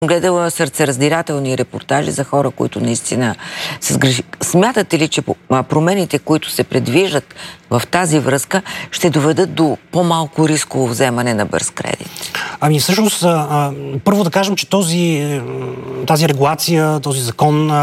гледала сърцераздирателни репортажи за хора, които наистина се сгреши. Смятате ли, че промените, които се предвиждат в тази връзка, ще доведат до по-малко рисково вземане на бърз кредит? Ами всъщност, първо да кажем, че тази регулация, този закон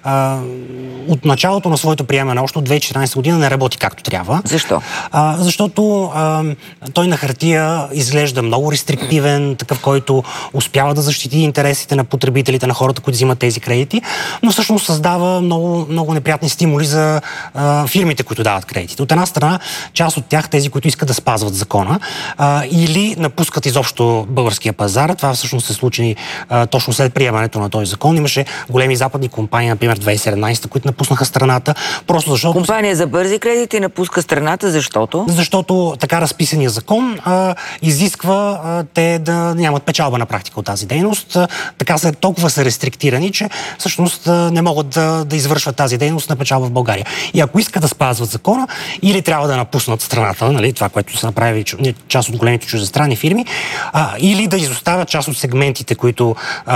от началото на своето приемане, още от 2014 година, не работи както трябва. Защо? Защото той на хартия изглежда много рестриктивен, такъв, който успява да защити интересите на потребителите, на хората, които взимат тези кредити, но всъщност създава много, много неприятни стимули за фирмите, които дават кредитите. От една страна, част от тях, тези, които искат да спазват закона, или напускат изобщо българския пазар. Това всъщност се случи точно след приемането на този закон. Имаше големи западни компании, например 2017, които напуснаха страната, просто защото... Компания за бързи кредити напуска страната, защото? Защото така разписания закон изисква те да нямат печалба на практика от тази дейност. Така толкова са рестриктирани, че всъщност не могат да извършват тази дейност на печалба в България. И ако искат да спазват закона, или трябва да напуснат страната, нали, това, което са направили част от големите чуждестранни фирми, или да изоставят част от сегментите, които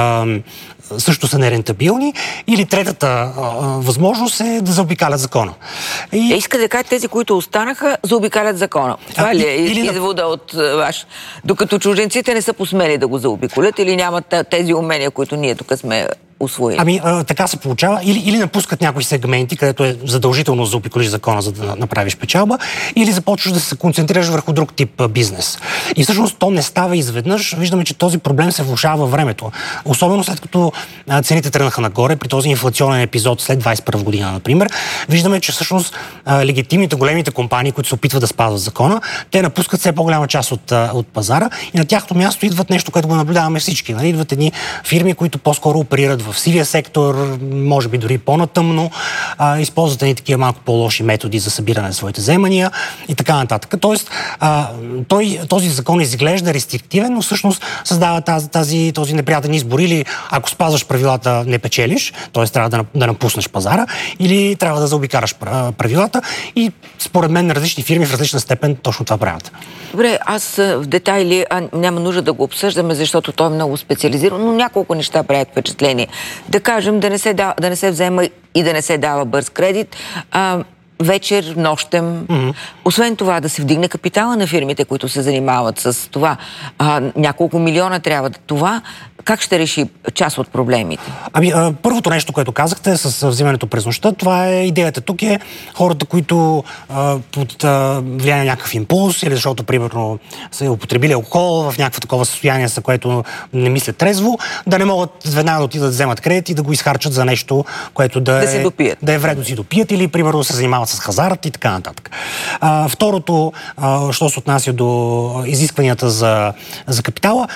също са нерентабилни, или третата възможност е да заобикалят закона. Искате да кажете, тези, които останаха, заобикалят закона. Това ли е извода от ваш? Докато чужденците не са посмели да го заобиколят или нямат тези умения, които ние тук сме усвоили? Ами, така се получава. Или напускат някои сегменти, където е задължително да заобиколиш закона, за да направиш печалба, или започваш да се концентрираш върху друг тип бизнес. И всъщност то не става изведнъж. Виждаме, че този проблем се влошава във времето. Особено след като цените тръгнаха нагоре, при този инфлационен епизод след 21 година, например, виждаме, че всъщност легитимните, големите компании, които се опитват да спазват закона, те напускат все по-голяма част от пазара и на тяхното място идват нещо, което го наблюдаваме всички. Нали? Идват едни фирми, които по-скоро оперират в сивия сектор, може би дори по-натъмно, използват едни такива малко по-лоши методи за събиране на своите вземания и така нататък. Тоест, този закон изглежда рестриктивен, но всъщност създава този неприятен избор. Или ако спазваш правилата, не печелиш, т.е. трябва да напуснеш пазара, или трябва да заобикараш правилата и според мен различни фирми в различна степен точно това правят. Добре, аз в детайли няма нужда да го обсъждаме, защото той е много специализиран, но няколко неща правят впечатление. Да кажем, да не се взема и да не се дава бърз кредит, вечер, нощем. Освен това, да се вдигне капитала на фирмите, които се занимават с това. Няколко милиона трябва да това. Как ще реши част от проблемите? Ами, първото нещо, което казахте с взимането през нощта, това е идеята. Тук е хората, които под влияние на някакъв импулс или защото, примерно, са употребили алкохол в някакво такова състояние, за което не мислят трезво, да не могат веднага да отидат да вземат кредит и да го изхарчат за нещо, което да е вредно да си допият или, примерно, да се занимават с хазарт и така нататък. Второто, що се отнася до изискванията за капитала,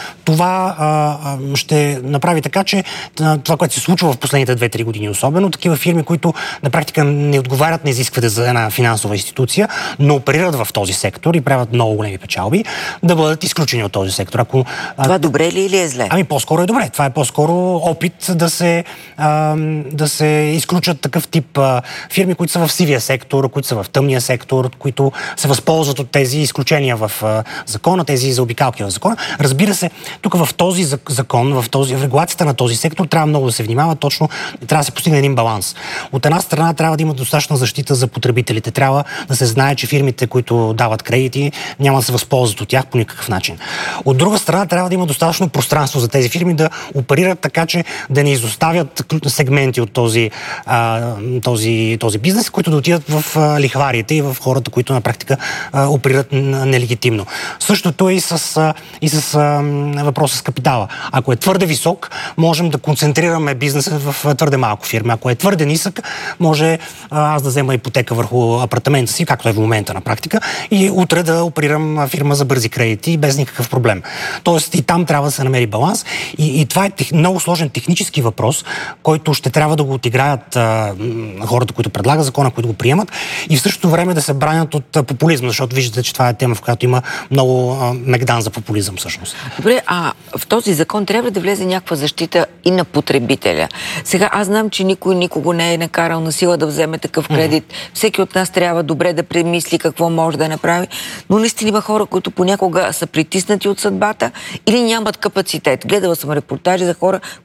това ще направи така, че това, което се случва в последните 2-3 години, особено такива фирми, които на практика не отговарят на изисквате за една финансова институция, но оперират в този сектор и правят много големи печалби, да бъдат изключени от този сектор. Това добре ли или е зле? Ами по-скоро е добре. Това е по-скоро опит да се изключат такъв тип фирми, които са в сивия сектор, които са в тъмния сектор, които се възползват от тези изключения в закона, тези заобикалки в закона. Разбира се, тук в този закон, в регулацията на този сектор трябва много да се внимава, точно трябва да се постигне един баланс. От една страна трябва да има достатъчна защита за потребителите. Трябва да се знае, че фирмите, които дават кредити, няма да се възползват от тях по никакъв начин. От друга страна трябва да има достатъчно пространство за тези фирми да оперират така, че да не изоставят сегменти от този бизнес, които да отидат в лихварите и в хората, които на практика оперират нелегитимно. Същото е и с въпроса с капитала. Ако е твърде висок, можем да концентрираме бизнеса в твърде малко фирми. Ако е твърде нисък, може аз да взема ипотека върху апартамента си, както е в момента на практика, и утре да оперирам фирма за бързи кредити без никакъв проблем. Тоест и там трябва да се намери баланс. И това е много сложен технически въпрос, който ще трябва да го отиграят хората, които предлагат закона, които го приемат, и в същото време да се бранят от популизма, защото виждате, че това е тема, в която има много мегдан за популизъм всъщност. Добре, в този закон трябва да влезе някаква защита и на потребителя. Сега аз знам, че никой никого не е накарал на сила да вземе такъв кредит. Всеки от нас трябва добре да премисли какво може да направи, но наистина има хора, които понякога са притиснати от съдбата или нямат капацитет. Гледала съм репортажи за хора,